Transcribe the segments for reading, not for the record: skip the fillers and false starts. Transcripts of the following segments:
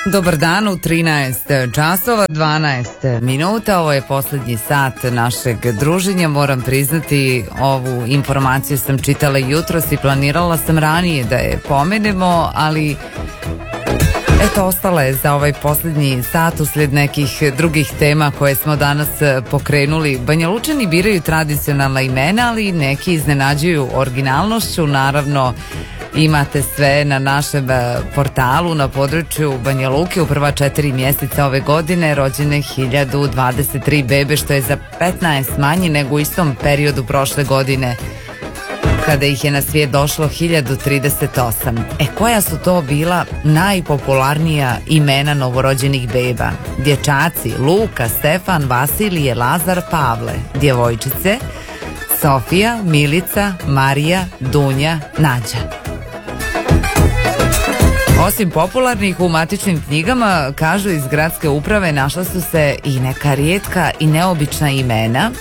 Dobar dan u 13 časova 12 minuta. Ovo je posljednji sat našeg druženja. Moram priznati, ovu informaciju sam čitala jutros i planirala sam ranije da je pomenemo, ali eto, ostala je za ovaj posljednji sat uslijed nekih drugih tema koje smo danas pokrenuli. Banjalučani biraju tradicionalna imena, ali neki iznenađuju originalnošću. Naravno, imate sve na našem portalu. Na području Banja Luke u prva 4 mjeseca ove godine rođene 1023 bebe, što je za 15 manje nego u istom periodu prošle godine, kada ih je na svijet došlo 1038. Koja su to bila najpopularnija imena novorođenih beba? Dječaci: Luka, Stefan, Vasilije, Lazar, Pavle. Djevojčice: Sofija, Milica, Marija, Dunja, Nađa. Osim popularnih, u matičnim knjigama, kažu iz gradske uprave, našla su se i neka rijetka i neobična imena.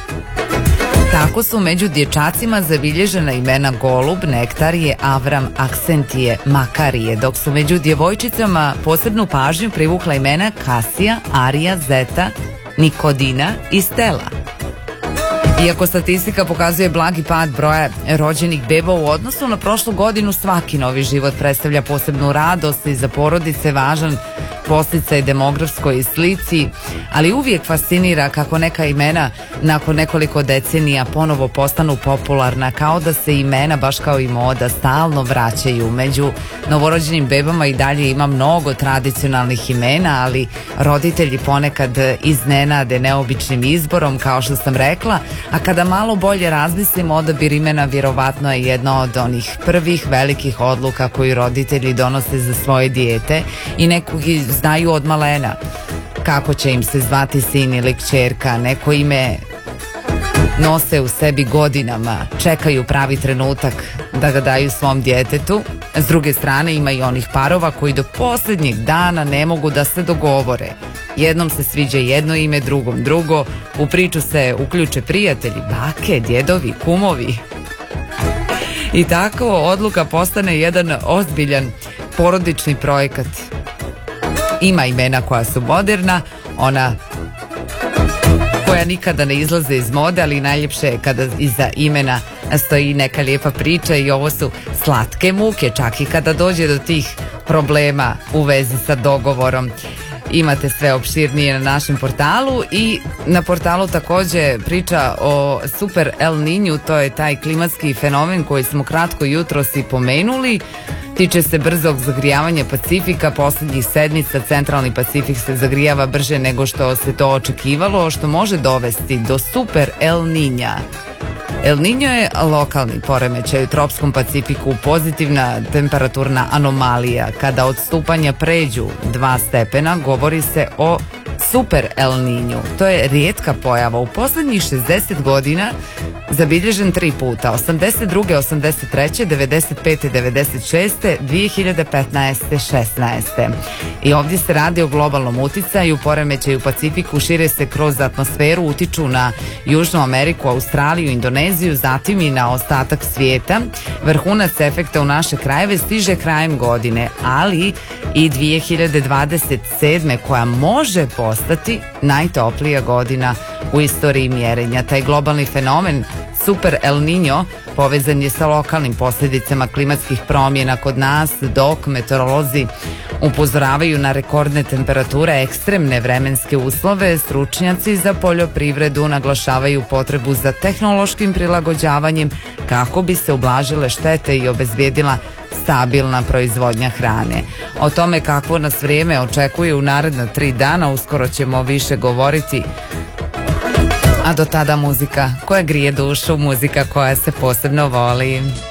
Tako su među dječacima zabilježena imena Golub, Nektarije, Avram, Aksentije, Makarije, dok su među djevojčicama posebnu pažnju privukla imena Kasija, Arija, Zeta, Nikodina i Stela. Iako statistika pokazuje blagi pad broja rođenih beba u odnosu na prošlu godinu, svaki novi život predstavlja posebnu radost i za porodice važan podsticaj demografskoj slici, ali uvijek fascinira kako neka imena nakon nekoliko decenija ponovo postanu popularna, kao da se imena, baš kao i moda, stalno vraćaju. Među novorođenim bebama i dalje ima mnogo tradicionalnih imena, ali roditelji ponekad iznenade neobičnim izborom, kao što sam rekla, a kada malo bolje razmislimo, odabir imena vjerovatno je jedna od onih prvih velikih odluka koju roditelji donose za svoje dijete i neki znaju od malena kako će im se zvati sin ili kćerka. Neko ime nose u sebi godinama, čekaju pravi trenutak da ga daju svom djetetu. S druge strane, ima i onih parova koji do posljednjeg dana ne mogu da se dogovore. Jednom se sviđa jedno ime, drugom drugo. U priču se uključe prijatelji, bake, djedovi, kumovi. I tako odluka postane jedan ozbiljan porodični projekat. Ima imena koja su moderna, ona koja nikada ne izlaze iz mode, ali najljepše je kada iza imena stoji neka lijepa priča i ovo su slatke muke, čak i kada dođe do tih problema u vezi sa dogovorom. Imate sve opširnije na našem portalu i na portalu također priča o Super El Niñu, to je taj klimatski fenomen koji smo kratko jutros i pomenuli. Tiče se brzog zagrijavanja Pacifika. Posljednjih sedmica centralni Pacifik se zagrijava brže nego što se to očekivalo, što može dovesti do Super El Niña. El Niño je lokalni poremećaj u tropskom Pacifiku, pozitivna temperaturna anomalija. Kada odstupanja pređu 2 stepena, govori se o Super El Niñu. To je rijetka pojava. U posljednjih 60 godina zabilježen 3 puta: 82., 83., 95., 96., 2015., 16. I ovdje se radi o globalnom uticaju. Poremećaj u Pacifiku šire se kroz atmosferu, utiču na Južnu Ameriku, Australiju, Indoneziju, zatim i na ostatak svijeta. Vrhunac efekta u naše krajeve stiže krajem godine, ali i 2027. koja može postati najtoplija godina u istoriji mjerenja. Taj globalni fenomen Super El Niño povezan je sa lokalnim posljedicama klimatskih promjena kod nas, dok meteorolozi upozoravaju na rekordne temperature, ekstremne vremenske uslove. Stručnjaci za poljoprivredu naglašavaju potrebu za tehnološkim prilagođavanjem kako bi se ublažile štete i obezbijedila stabilna proizvodnja hrane. O tome kakvo nas vrijeme očekuje u naredna 3 dana uskoro ćemo više govoriti, a do tada muzika koja grije dušu, muzika koja se posebno voli.